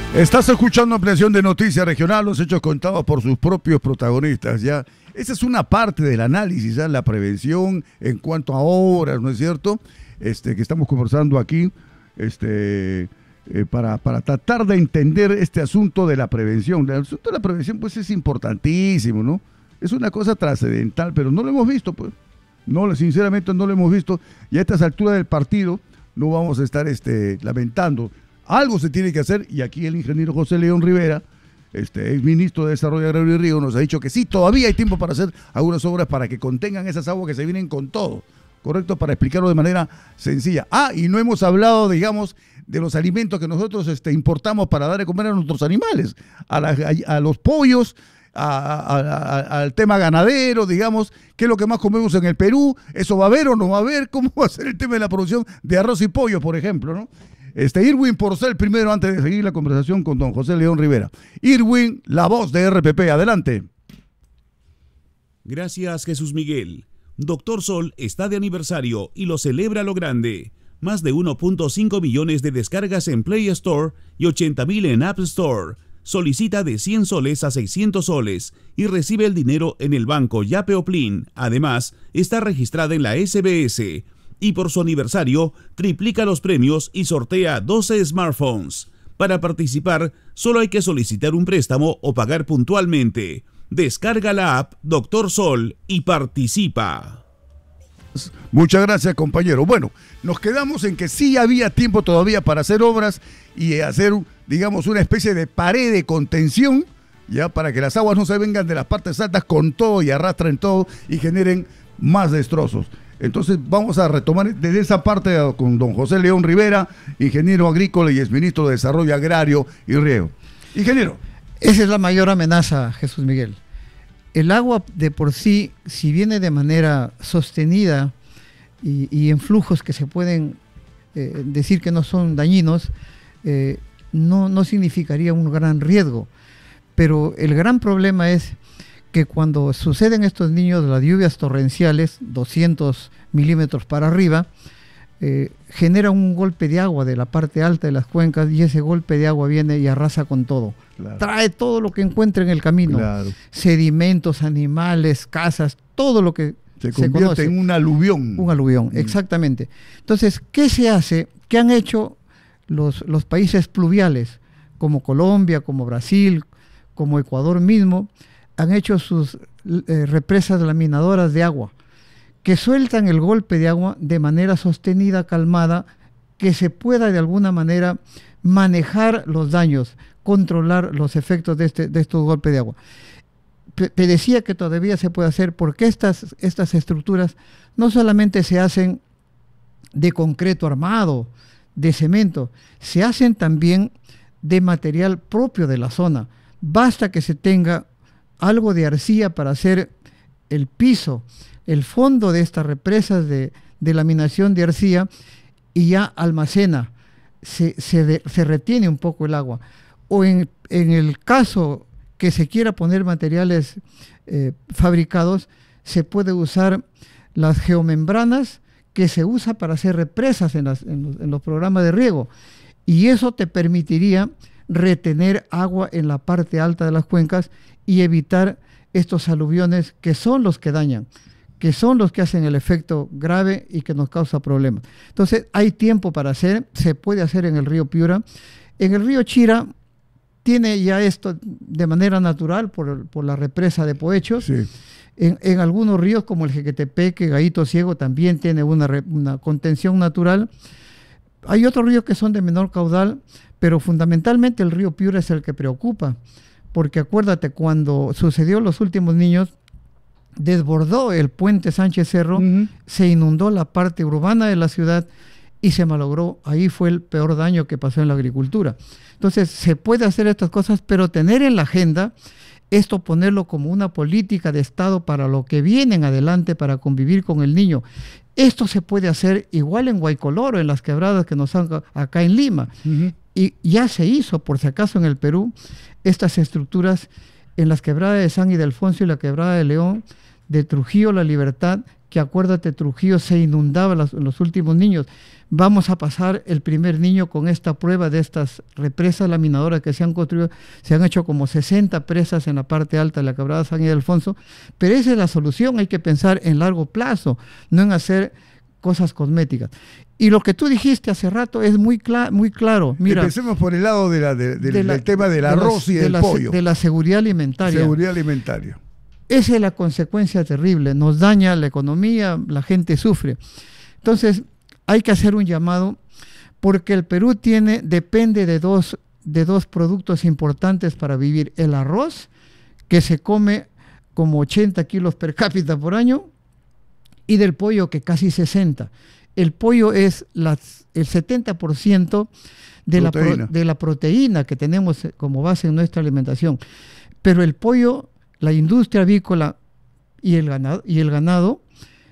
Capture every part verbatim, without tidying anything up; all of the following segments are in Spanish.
Estás escuchando Ampliación de Noticias Regional, los hechos contados por sus propios protagonistas, ¿ya? Esa es una parte del análisis, ¿ya? La prevención en cuanto a obras, ¿no es cierto? Este, que estamos conversando aquí, este, eh, para, para tratar de entender este asunto de la prevención. El asunto de la prevención, pues, es importantísimo, ¿no? Es una cosa trascendental, pero no lo hemos visto, pues. No, sinceramente no lo hemos visto. Y a estas alturas del partido no vamos a estar este, lamentando. Algo se tiene que hacer, y aquí el ingeniero José León Rivera, este ex ministro de Desarrollo Agrario y Río, nos ha dicho que sí, todavía hay tiempo para hacer algunas obras para que contengan esas aguas que se vienen con todo, ¿correcto? Para explicarlo de manera sencilla. Ah, y no hemos hablado, digamos, de los alimentos que nosotros este, importamos para dar de comer a nuestros animales, a, la, a, a los pollos, a, a, a, al tema ganadero, digamos, qué es lo que más comemos en el Perú, ¿eso va a haber o no va a haber? ¿Cómo va a ser el tema de la producción de arroz y pollo, por ejemplo, ¿no? Este, Irwin Porcel, primero, antes de seguir la conversación con don José León Rivera. Irwin, la voz de R P P, adelante. Gracias, Jesús Miguel. Doctor Sol está de aniversario y lo celebra a lo grande. Más de uno punto cinco millones de descargas en Play Store y ochenta mil en App Store. Solicita de cien soles a seiscientos soles y recibe el dinero en el banco Yape o Plin. Además, está registrada en la S B S. Y por su aniversario, triplica los premios y sortea doce smartphones. Para participar, solo hay que solicitar un préstamo o pagar puntualmente. Descarga la app Doctor Sol y participa. Muchas gracias, compañero. Bueno, nos quedamos en que sí había tiempo todavía para hacer obras y hacer, digamos, una especie de pared de contención, ya, para que las aguas no se vengan de las partes altas con todo y arrastren todo y generen más destrozos. Entonces vamos a retomar desde esa parte con don José León Rivera, ingeniero agrícola y exministro de Desarrollo Agrario y Riego. Ingeniero. Esa es la mayor amenaza, Jesús Miguel. El agua de por sí, si viene de manera sostenida y, y en flujos que se pueden eh, decir que no son dañinos, eh, no, no significaría un gran riesgo. Pero el gran problema es que cuando suceden estos niños las lluvias torrenciales, doscientos milímetros para arriba, eh, genera un golpe de agua de la parte alta de las cuencas y ese golpe de agua viene y arrasa con todo. Claro. Trae todo lo que encuentre en el camino, claro. Sedimentos, animales, casas, todo lo que se, se convierte conoce. en un aluvión. Un aluvión, mm. exactamente. Entonces, ¿qué se hace? ¿Qué han hecho los, los países pluviales, como Colombia, como Brasil, como Ecuador mismo? Han hecho sus eh, represas laminadoras de agua, que sueltan el golpe de agua de manera sostenida, calmada, que se pueda de alguna manera manejar los daños, controlar los efectos de, este, de estos golpes de agua. Te decía que todavía se puede hacer porque estas, estas estructuras no solamente se hacen de concreto armado, de cemento, se hacen también de material propio de la zona. Basta que se tenga algo de arcilla para hacer el piso, el fondo de estas represas de, de laminación de arcilla y ya almacena, se, se, de, se retiene un poco el agua. O en, en el caso que se quiera poner materiales eh, fabricados, se puede usar las geomembranas que se usa para hacer represas en, las, en, los, en los programas de riego. Y eso te permitiría retener agua en la parte alta de las cuencas y evitar estos aluviones que son los que dañan, que son los que hacen el efecto grave y que nos causa problemas. Entonces hay tiempo para hacer, se puede hacer en el río Piura. En el río Chira tiene ya esto de manera natural por, por la represa de Poechos. Sí. En, en algunos ríos como el Jequetepeque, Gallito Ciego, también tiene una, una contención natural. Hay otros ríos que son de menor caudal, pero fundamentalmente el río Piura es el que preocupa. Porque acuérdate, cuando sucedió los últimos niños, desbordó el puente Sánchez Cerro, uh-huh. se inundó la parte urbana de la ciudad y se malogró. Ahí fue el peor daño que pasó en la agricultura. Entonces, se puede hacer estas cosas, pero tener en la agenda esto, ponerlo como una política de Estado para lo que viene en adelante, para convivir con el niño. Esto se puede hacer igual en Guaycoloro, en las quebradas que nos han acá en Lima. Uh-huh. Y ya se hizo, por si acaso, en el Perú, estas estructuras en las quebradas de San Ildefonso y la quebrada de León, de Trujillo, La Libertad, que acuérdate, Trujillo se inundaba los, los últimos niños. Vamos a pasar el primer niño con esta prueba de estas represas laminadoras que se han construido. Se han hecho como sesenta presas en la parte alta de la quebrada San Ildefonso, pero esa es la solución. Hay que pensar en largo plazo, no en hacer cosas cosméticas. Y lo que tú dijiste hace rato es muy, cla muy claro. Mira, empecemos por el lado de la, de, de, de la, del tema del de arroz la, y del la, pollo. De la seguridad alimentaria. Seguridad alimentaria. Esa es la consecuencia terrible. Nos daña la economía, la gente sufre. Entonces, hay que hacer un llamado porque el Perú tiene, depende de dos, de dos productos importantes para vivir. El arroz, que se come como ochenta kilos per cápita por año, y del pollo, que casi sesenta. El pollo es las, el setenta por ciento de la, pro, de la proteína que tenemos como base en nuestra alimentación. Pero el pollo, la industria avícola y el ganado, y el ganado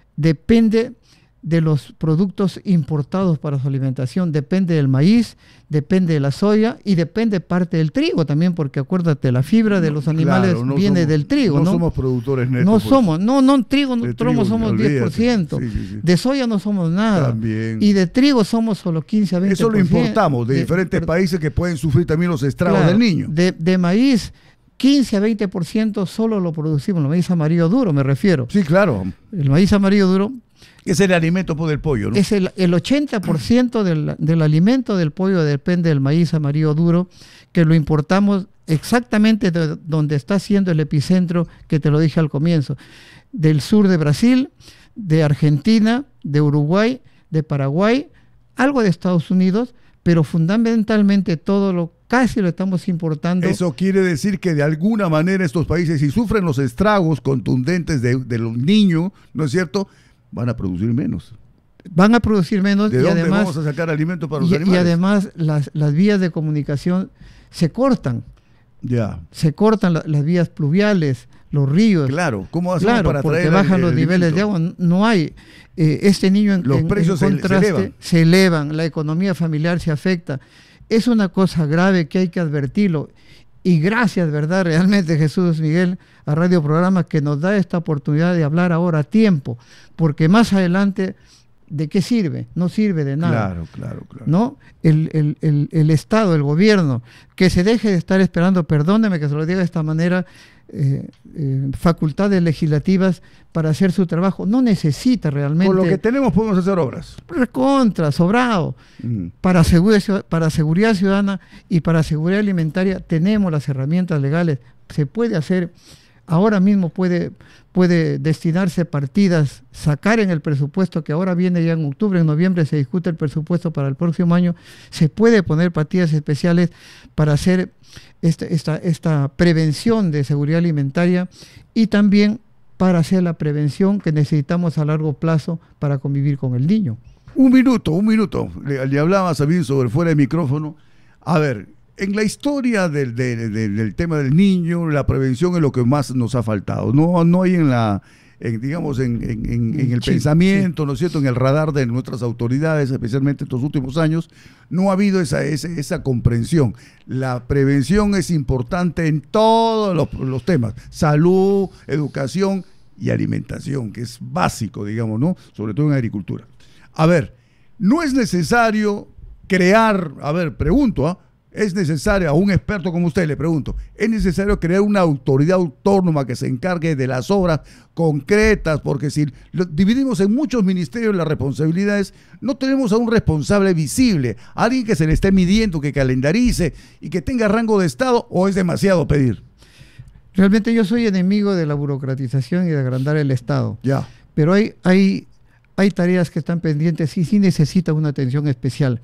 depende de los productos importados para su alimentación, depende del maíz, depende de la soya y depende parte del trigo también, porque acuérdate, la fibra de los animales claro, no viene somos, del trigo, ¿no? No somos productores netos. No somos, no, no, trigo, no, trigo somos olvídate. diez por ciento, sí, sí, sí. De soya no somos nada, también. Y de trigo somos solo quince a veinte por ciento. Eso lo importamos de, de diferentes de, países que pueden sufrir también los estragos claro, del niño. De, de maíz, quince a veinte por ciento solo lo producimos, el maíz amarillo duro me refiero. Sí, claro. El maíz amarillo duro es el alimento por el pollo, ¿no? Es el, el ochenta por ciento del, del alimento del pollo depende del maíz amarillo duro, que lo importamos exactamente de donde está siendo el epicentro, que te lo dije al comienzo, del sur de Brasil, de Argentina, de Uruguay, de Paraguay, algo de Estados Unidos, pero fundamentalmente todo lo casi lo estamos importando. Eso quiere decir que de alguna manera estos países, si sufren los estragos contundentes de, de los niños, ¿no es cierto?, van a producir menos. Van a producir menos. ¿De y dónde además, vamos a sacar alimento para los y, animales? Y además las, las vías de comunicación se cortan. Ya. Se cortan la, las vías pluviales, los ríos. Claro, ¿cómo hacemos claro, para porque traer bajan el, los el niveles de agua. No hay. Eh, este niño en, los en, precios en se, contraste se elevan. se elevan, la economía familiar se afecta. Es una cosa grave que hay que advertirlo. Y gracias, ¿verdad? Realmente, Jesús Miguel, a Radio Programa, que nos da esta oportunidad de hablar ahora a tiempo, porque más adelante, ¿de qué sirve? No sirve de nada. Claro, claro, claro. ¿No? El, el, el, el Estado, el gobierno, que se deje de estar esperando, perdóneme que se lo diga de esta manera, eh, eh, facultades legislativas para hacer su trabajo. No necesita realmente. Con lo que tenemos podemos hacer obras. Recontra, sobrado. Mm. Para, seguridad, para seguridad ciudadana y para seguridad alimentaria tenemos las herramientas legales. Se puede hacer, ahora mismo puede, puede destinarse partidas, sacar en el presupuesto que ahora viene ya en octubre, en noviembre se discute el presupuesto para el próximo año. Se puede poner partidas especiales para hacer esta, esta, esta prevención de seguridad alimentaria y también para hacer la prevención que necesitamos a largo plazo para convivir con el niño. Un minuto, un minuto. Le, le hablaba también sobre fuera de micrófono. A ver, en la historia del, del, del, del tema del niño, la prevención es lo que más nos ha faltado. No, no hay en la, en, digamos, en, en, en, en el sí, pensamiento, sí. ¿no es cierto?, en el radar de nuestras autoridades, especialmente estos últimos años, no ha habido esa, esa, esa comprensión. La prevención es importante en todos los, los temas, salud, educación y alimentación, que es básico, digamos, ¿no?, sobre todo en agricultura. A ver, no es necesario crear, a ver, pregunto, ¿ah? ¿eh? Es necesario, a un experto como usted le pregunto, ¿es necesario crear una autoridad autónoma que se encargue de las obras concretas? Porque si lo dividimos en muchos ministerios las responsabilidades, no tenemos a un responsable visible, a alguien que se le esté midiendo, que calendarice y que tenga rango de Estado, ¿o es demasiado pedir? Realmente yo soy enemigo de la burocratización y de agrandar el Estado. Ya. Pero hay, hay, hay tareas que están pendientes y sí necesitan una atención especial.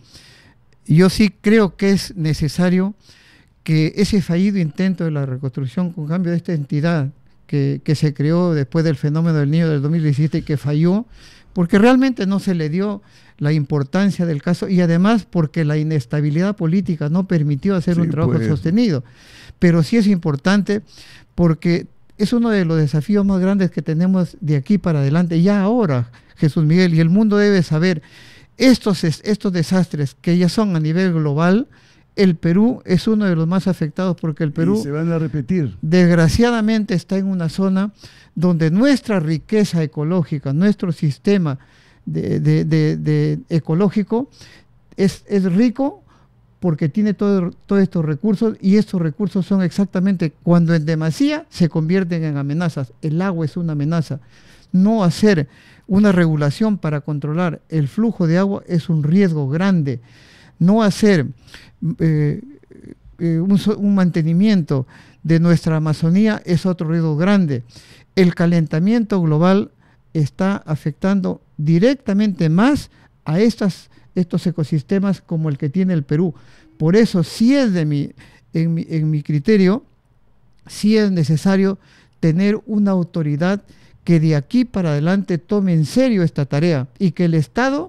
Yo sí creo que es necesario que ese fallido intento de la reconstrucción con cambio de esta entidad que, que se creó después del fenómeno del niño del dos mil diecisiete y que falló, porque realmente no se le dio la importancia del caso y además porque la inestabilidad política no permitió hacer sí, un trabajo pues. sostenido. Pero sí es importante porque es uno de los desafíos más grandes que tenemos de aquí para adelante, ya ahora, Jesús Miguel, y el mundo debe saber. Estos, estos desastres que ya son a nivel global, el Perú es uno de los más afectados porque el Perú y se van a repetir. Desgraciadamente está en una zona donde nuestra riqueza ecológica, nuestro sistema de, de, de, de ecológico es, es rico porque tiene todo, todos estos recursos, y estos recursos son exactamente cuando en demasía se convierten en amenazas. El agua es una amenaza. No hacer una regulación para controlar el flujo de agua es un riesgo grande. No hacer eh, eh, un, un mantenimiento de nuestra Amazonía es otro riesgo grande. El calentamiento global está afectando directamente más a estas, estos ecosistemas como el que tiene el Perú. Por eso, sí es de mi, en, mi, en mi criterio, sí es necesario tener una autoridad que de aquí para adelante tome en serio esta tarea, y que el Estado,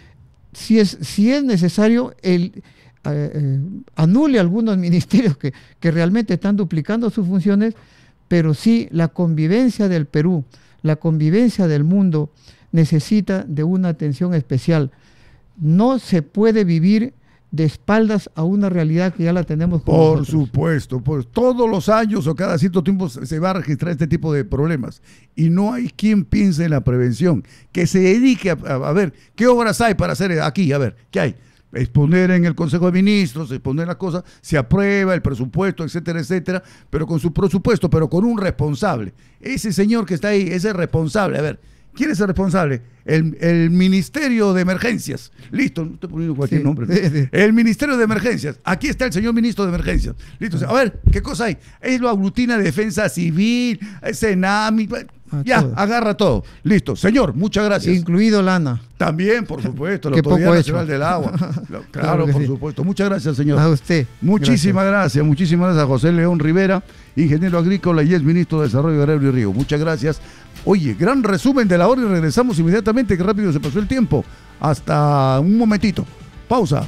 si es, si es necesario, el, eh, eh, anule algunos ministerios que, que realmente están duplicando sus funciones, pero sí la convivencia del Perú, la convivencia del mundo necesita de una atención especial. No se puede vivir de espaldas a una realidad que ya la tenemos con Por nosotros. supuesto, pues todos los años o cada cierto tiempo se va a registrar este tipo de problemas y no hay quien piense en la prevención, que se dedique a, a, a ver qué obras hay para hacer aquí, a ver, ¿qué hay? Exponer en el Consejo de Ministros, exponer las cosas, se aprueba el presupuesto, etcétera, etcétera, pero con su presupuesto, pero con un responsable. Ese señor que está ahí, ese responsable, a ver, ¿quién es el responsable? El, el Ministerio de Emergencias. Listo, no estoy poniendo cualquier Sí, nombre. sí, sí. El Ministerio de Emergencias. Aquí está el señor Ministro de Emergencias. Listo. A ver, ¿qué cosa hay? Él lo aglutina Defensa Civil, Senami. Ah, Ya, todo. agarra todo. Listo. Señor, muchas gracias. Incluido Lana. También, por supuesto, la Qué Autoridad poco Nacional hecho. del Agua. Claro, Claro que por sí. supuesto. Muchas gracias, señor. A usted. Muchísimas gracias. gracias, muchísimas gracias a José León Rivera, ingeniero agrícola y ex ministro de Desarrollo Agrario y Río. Muchas gracias. Oye, gran resumen de la hora y regresamos inmediatamente, que rápido se pasó el tiempo. Hasta un momentito. Pausa.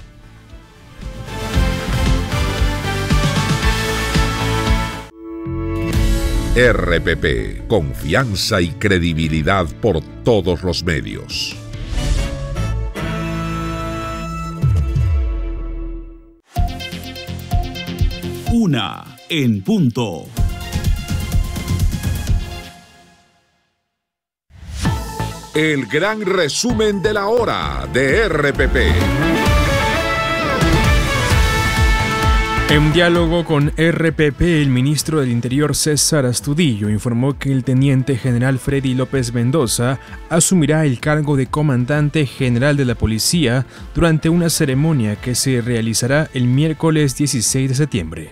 R P P, confianza y credibilidad por todos los medios. Una en punto. El gran resumen de la hora de R P P. En diálogo con R P P, el ministro del Interior César Astudillo informó que el teniente general Freddy López Mendoza asumirá el cargo de comandante general de la policía durante una ceremonia que se realizará el miércoles dieciséis de septiembre.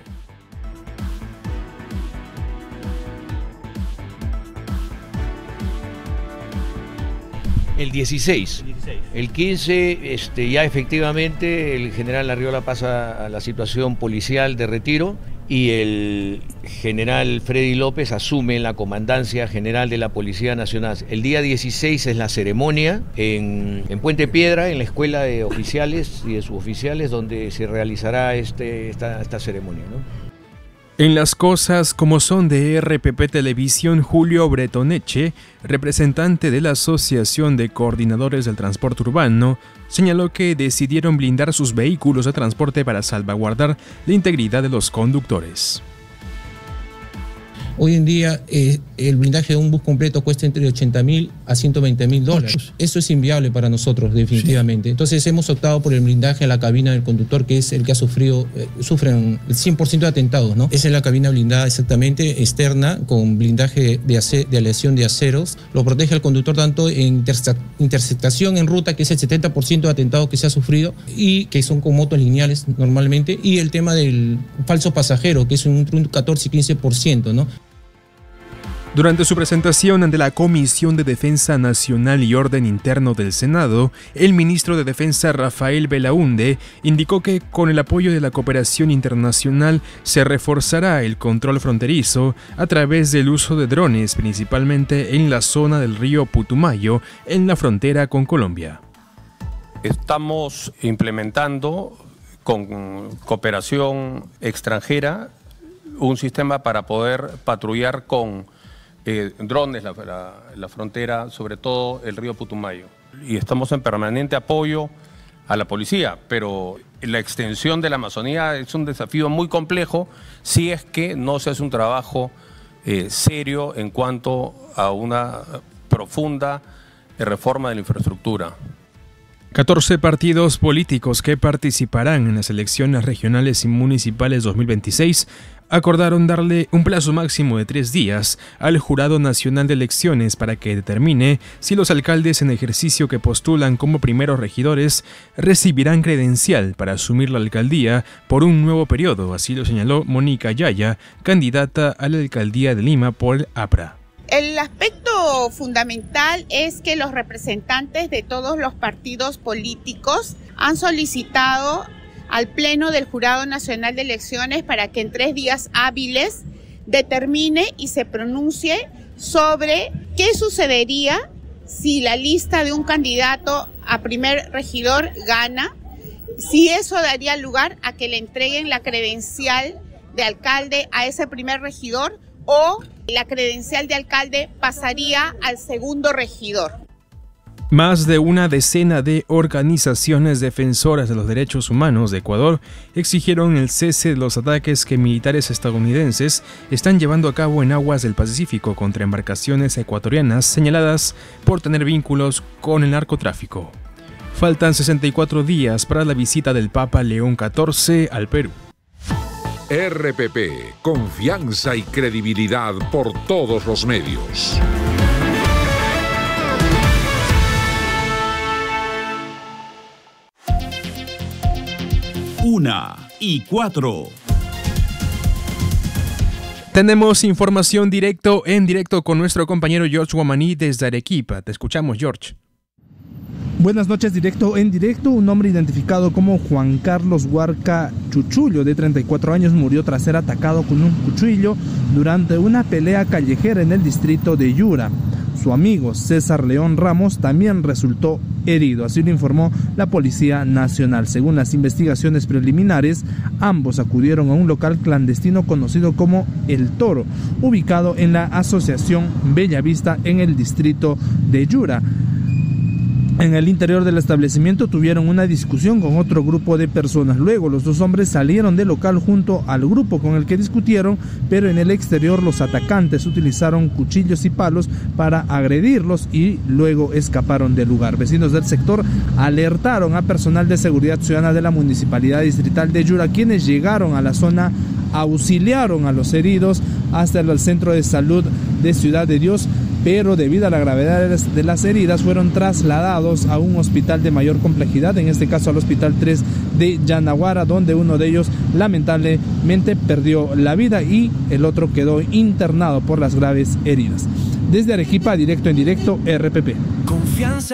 El dieciséis. El quince, este, ya efectivamente el general Arriola pasa a la situación policial de retiro y el general Freddy López asume la comandancia general de la Policía Nacional. El día dieciséis es la ceremonia en, en Puente Piedra, en la Escuela de Oficiales y de Suboficiales, donde se realizará este, esta, esta ceremonia, ¿no? En las cosas como son de R P P Televisión, Julio Bretoneche, representante de la Asociación de Coordinadores del Transporte Urbano, señaló que decidieron blindar sus vehículos de transporte para salvaguardar la integridad de los conductores. Hoy en día eh, el blindaje de un bus completo cuesta entre ochenta mil a ciento veinte mil dólares. Eso es inviable para nosotros, definitivamente. Sí. Entonces hemos optado por el blindaje a la cabina del conductor, que es el que ha sufrido, eh, sufren el cien por ciento de atentados, ¿no? Esa es la cabina blindada exactamente, externa, con blindaje de, ace de aleación de aceros. Lo protege al conductor tanto en interse interceptación en ruta, que es el setenta por ciento de atentados que se ha sufrido, y que son con motos lineales normalmente, y el tema del falso pasajero, que es un, un catorce y quince por ciento, ¿no? Durante su presentación ante la Comisión de Defensa Nacional y Orden Interno del Senado, el ministro de Defensa Rafael Belaúnde indicó que con el apoyo de la cooperación internacional se reforzará el control fronterizo a través del uso de drones, principalmente en la zona del río Putumayo, en la frontera con Colombia. Estamos implementando con cooperación extranjera un sistema para poder patrullar con Eh, drones, la, la, la frontera, sobre todo el río Putumayo. Y estamos en permanente apoyo a la policía, pero la extensión de la Amazonía es un desafío muy complejo si es que no se hace un trabajo eh, serio en cuanto a una profunda reforma de la infraestructura. catorce partidos políticos que participarán en las elecciones regionales y municipales dos mil veintiséis acordaron darle un plazo máximo de tres días al Jurado Nacional de Elecciones para que determine si los alcaldes en ejercicio que postulan como primeros regidores recibirán credencial para asumir la alcaldía por un nuevo periodo, así lo señaló Mónica Yaya, candidata a la alcaldía de Lima por el APRA. El aspecto fundamental es que los representantes de todos los partidos políticos han solicitado al Pleno del Jurado Nacional de Elecciones para que en tres días hábiles determine y se pronuncie sobre qué sucedería si la lista de un candidato a primer regidor gana, si eso daría lugar a que le entreguen la credencial de alcalde a ese primer regidor o la credencial de alcalde pasaría al segundo regidor. Más de una decena de organizaciones defensoras de los derechos humanos de Ecuador exigieron el cese de los ataques que militares estadounidenses están llevando a cabo en aguas del Pacífico contra embarcaciones ecuatorianas señaladas por tener vínculos con el narcotráfico. Faltan sesenta y cuatro días para la visita del Papa León catorce al Perú. R P P, confianza y credibilidad por todos los medios. Una y cuatro. Tenemos información directo en directo con nuestro compañero George Guamaní desde Arequipa. Te escuchamos, George. Buenas noches, directo en directo. Un hombre identificado como Juan Carlos Huarca Chuchullo, de treinta y cuatro años, murió tras ser atacado con un cuchillo durante una pelea callejera en el distrito de Yura. Su amigo César León Ramos también resultó herido, así lo informó la Policía Nacional. Según las investigaciones preliminares, ambos acudieron a un local clandestino conocido como El Toro, ubicado en la Asociación Bellavista en el distrito de Yura. En el interior del establecimiento tuvieron una discusión con otro grupo de personas. Luego los dos hombres salieron del local junto al grupo con el que discutieron, pero en el exterior los atacantes utilizaron cuchillos y palos para agredirlos y luego escaparon del lugar. Vecinos del sector alertaron a personal de seguridad ciudadana de la Municipalidad Distrital de Yura, quienes llegaron a la zona, auxiliaron a los heridos hasta el centro de salud de Ciudad de Dios, pero debido a la gravedad de las heridas fueron trasladados a un hospital de mayor complejidad, en este caso al Hospital tres de Yanaguara, donde uno de ellos lamentablemente perdió la vida y el otro quedó internado por las graves heridas. Desde Arequipa, directo en directo, R P P. Confianza.